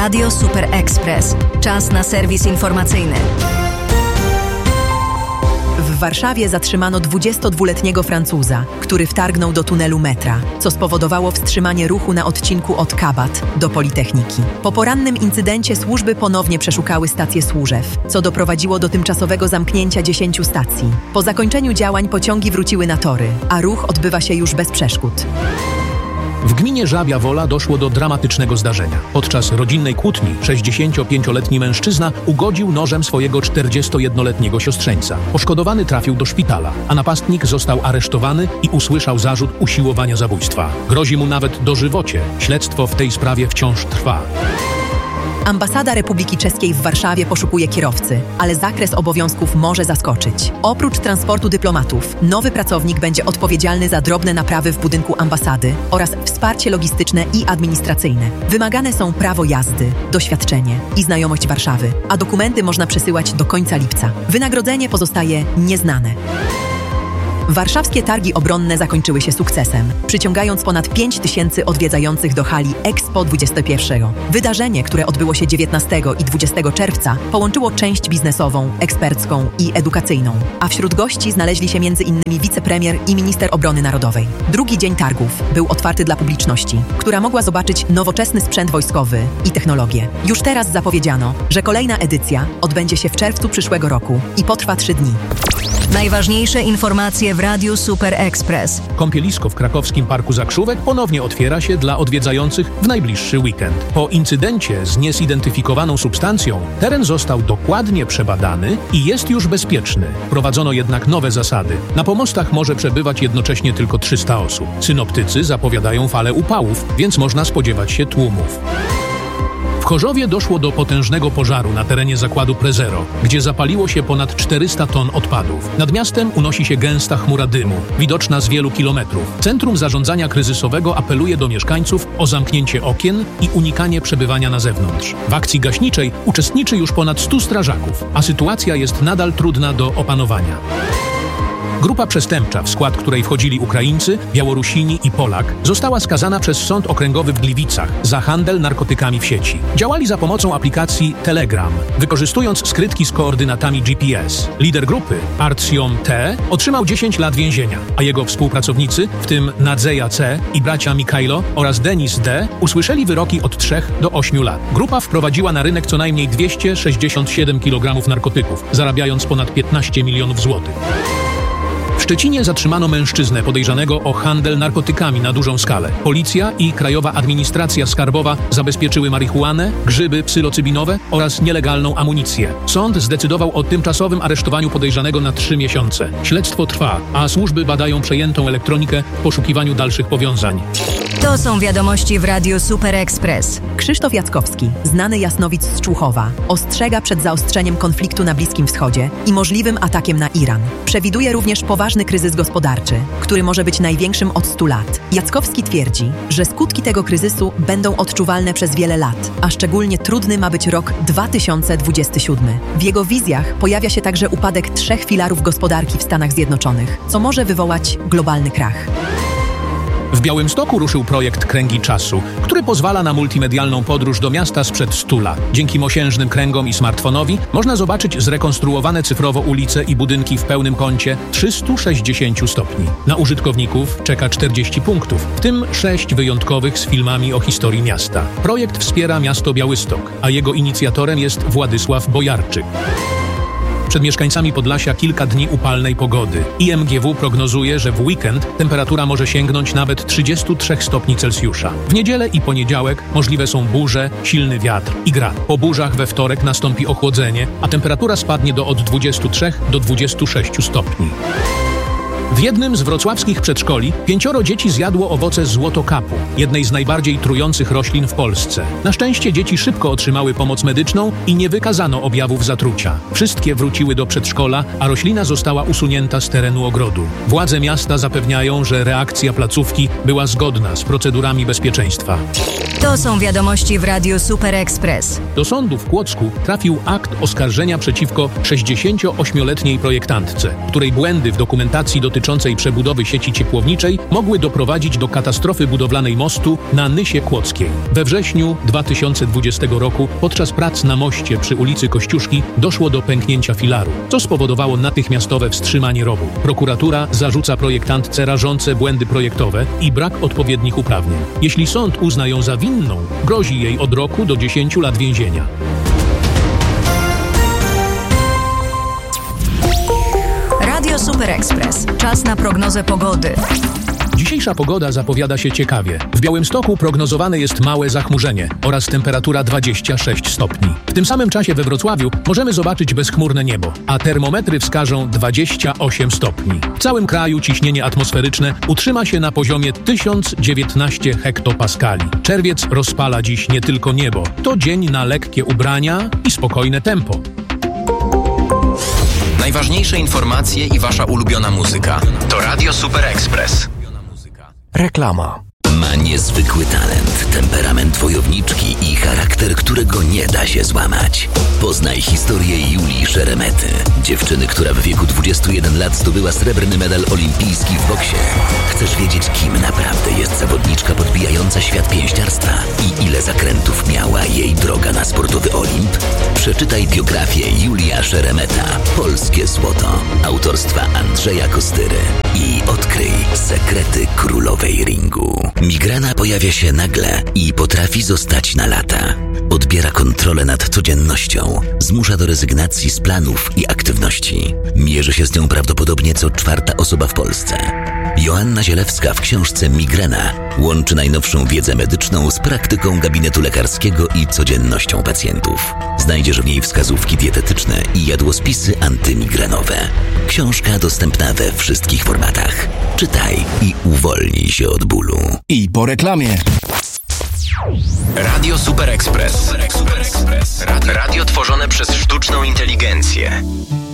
Radio Super Express. Czas na serwis informacyjny. W Warszawie zatrzymano 22-letniego Francuza, który wtargnął do tunelu metra, co spowodowało wstrzymanie ruchu na odcinku od Kabat do Politechniki. Po porannym incydencie służby ponownie przeszukały stację Służew, co doprowadziło do tymczasowego zamknięcia 10 stacji. Po zakończeniu działań pociągi wróciły na tory, a ruch odbywa się już bez przeszkód. W gminie Żabia Wola doszło do dramatycznego zdarzenia. Podczas rodzinnej kłótni 65-letni mężczyzna ugodził nożem swojego 41-letniego siostrzeńca. Poszkodowany trafił do szpitala, a napastnik został aresztowany i usłyszał zarzut usiłowania zabójstwa. Grozi mu nawet dożywocie. Śledztwo w tej sprawie wciąż trwa. Ambasada Republiki Czeskiej w Warszawie poszukuje kierowcy, ale zakres obowiązków może zaskoczyć. Oprócz transportu dyplomatów, nowy pracownik będzie odpowiedzialny za drobne naprawy w budynku ambasady oraz wsparcie logistyczne i administracyjne. Wymagane są prawo jazdy, doświadczenie i znajomość Warszawy, a dokumenty można przesyłać do końca lipca. Wynagrodzenie pozostaje nieznane. Warszawskie targi obronne zakończyły się sukcesem, przyciągając ponad 5 000 odwiedzających do hali Expo 21. Wydarzenie, które odbyło się 19 i 20 czerwca, połączyło część biznesową, ekspercką i edukacyjną, a wśród gości znaleźli się m.in. wicepremier i minister obrony narodowej. Drugi dzień targów był otwarty dla publiczności, która mogła zobaczyć nowoczesny sprzęt wojskowy i technologię. Już teraz zapowiedziano, że kolejna edycja odbędzie się w czerwcu przyszłego roku i potrwa 3 dni. Najważniejsze informacje w Radiu Super Express. Kąpielisko w krakowskim Parku Zakrzówek ponownie otwiera się dla odwiedzających w najbliższy weekend. Po incydencie z niezidentyfikowaną substancją teren został dokładnie przebadany i jest już bezpieczny. Wprowadzono jednak nowe zasady. Na pomostach może przebywać jednocześnie tylko 300 osób. Synoptycy zapowiadają falę upałów, więc można spodziewać się tłumów. W Chorzowie doszło do potężnego pożaru na terenie zakładu Prezero, gdzie zapaliło się ponad 400 ton odpadów. Nad miastem unosi się gęsta chmura dymu, widoczna z wielu kilometrów. Centrum Zarządzania Kryzysowego apeluje do mieszkańców o zamknięcie okien i unikanie przebywania na zewnątrz. W akcji gaśniczej uczestniczy już ponad 100 strażaków, a sytuacja jest nadal trudna do opanowania. Grupa przestępcza, w skład której wchodzili Ukraińcy, Białorusini i Polak, została skazana przez Sąd Okręgowy w Gliwicach za handel narkotykami w sieci. Działali za pomocą aplikacji Telegram, wykorzystując skrytki z koordynatami GPS. Lider grupy, Artyom T., otrzymał 10 lat więzienia, a jego współpracownicy, w tym Nadzeja C. i bracia Mikhailo oraz Denis D., usłyszeli wyroki od 3 do 8 lat. Grupa wprowadziła na rynek co najmniej 267 kg narkotyków, zarabiając ponad 15 milionów złotych. W Szczecinie zatrzymano mężczyznę podejrzanego o handel narkotykami na dużą skalę. Policja i Krajowa Administracja Skarbowa zabezpieczyły marihuanę, grzyby psylocybinowe oraz nielegalną amunicję. Sąd zdecydował o tymczasowym aresztowaniu podejrzanego na 3 miesiące. Śledztwo trwa, a służby badają przejętą elektronikę w poszukiwaniu dalszych powiązań. To są wiadomości w Radiu Super Express. Krzysztof Jackowski, znany jasnowic z Człuchowa, ostrzega przed zaostrzeniem konfliktu na Bliskim Wschodzie i możliwym atakiem na Iran. Przewiduje również poważny kryzys gospodarczy, który może być największym od 100 lat. Jackowski twierdzi, że skutki tego kryzysu będą odczuwalne przez wiele lat, a szczególnie trudny ma być rok 2027. W jego wizjach pojawia się także upadek 3 filarów gospodarki w Stanach Zjednoczonych, co może wywołać globalny krach. W Białymstoku ruszył projekt Kręgi Czasu, który pozwala na multimedialną podróż do miasta sprzed 100 lat. Dzięki mosiężnym kręgom i smartfonowi można zobaczyć zrekonstruowane cyfrowo ulice i budynki w pełnym kącie 360 stopni. Na użytkowników czeka 40 punktów, w tym 6 wyjątkowych z filmami o historii miasta. Projekt wspiera miasto Białystok, a jego inicjatorem jest Władysław Bojarczyk. Przed mieszkańcami Podlasia kilka dni upalnej pogody. IMGW prognozuje, że w weekend temperatura może sięgnąć nawet 33 stopni Celsjusza. W niedzielę i poniedziałek możliwe są burze, silny wiatr i grad. Po burzach we wtorek nastąpi ochłodzenie, a temperatura spadnie do od 23 do 26 stopni. W jednym z wrocławskich przedszkoli 5 dzieci zjadło owoce złotokapu, jednej z najbardziej trujących roślin w Polsce. Na szczęście dzieci szybko otrzymały pomoc medyczną i nie wykazano objawów zatrucia. Wszystkie wróciły do przedszkola, a roślina została usunięta z terenu ogrodu. Władze miasta zapewniają, że reakcja placówki była zgodna z procedurami bezpieczeństwa. To są wiadomości w Radiu Super Express. Do sądu w Kłodzku trafił akt oskarżenia przeciwko 68-letniej projektantce, której błędy w dokumentacji dotyczącej dotyczącej przebudowy sieci ciepłowniczej mogły doprowadzić do katastrofy budowlanej mostu na Nysie Kłodzkiej. We wrześniu 2020 roku podczas prac na moście przy ulicy Kościuszki doszło do pęknięcia filaru, co spowodowało natychmiastowe wstrzymanie rowu. Prokuratura zarzuca projektantce rażące błędy projektowe i brak odpowiednich uprawnień. Jeśli sąd uzna ją za winną, grozi jej od roku do 10 lat więzienia. Radio Super Express. Czas na prognozę pogody. Dzisiejsza pogoda zapowiada się ciekawie. W Białymstoku prognozowane jest małe zachmurzenie oraz temperatura 26 stopni. W tym samym czasie we Wrocławiu możemy zobaczyć bezchmurne niebo, a termometry wskażą 28 stopni. W całym kraju ciśnienie atmosferyczne utrzyma się na poziomie 1019 hektopaskali. Czerwiec rozpala dziś nie tylko niebo. To dzień na lekkie ubrania i spokojne tempo. Najważniejsze informacje i wasza ulubiona muzyka. To Radio Super Express. Reklama. Ma niezwykły talent, temperament wojowniczki i charakter, którego nie da się złamać. Poznaj historię Julii Szeremety, dziewczyny, która w wieku 21 lat zdobyła srebrny medal olimpijski w boksie. Chcesz wiedzieć, kim naprawdę jest zawodniczka podbijająca świat pięściarstwa i ile zakrętów miała jej droga na sportowy Olimp? Przeczytaj biografię Julia Szeremeta, Polskie Złoto, autorstwa Andrzeja Kostyry i odkryj sekrety królowej ringu. Migrena pojawia się nagle i potrafi zostać na lata. Odbiera kontrolę nad codziennością, zmusza do rezygnacji z planów i aktywności. Mierzy się z nią prawdopodobnie co 4. osoba w Polsce. Joanna Zielewska w książce Migrena łączy najnowszą wiedzę medyczną z praktyką gabinetu lekarskiego i codziennością pacjentów. Znajdziesz w niej wskazówki dietetyczne i jadłospisy antymigrenowe. Książka dostępna we wszystkich formatach. Czytaj i uwolnij się od bólu. I po reklamie. Radio Super Express. Radio tworzone przez sztuczną inteligencję.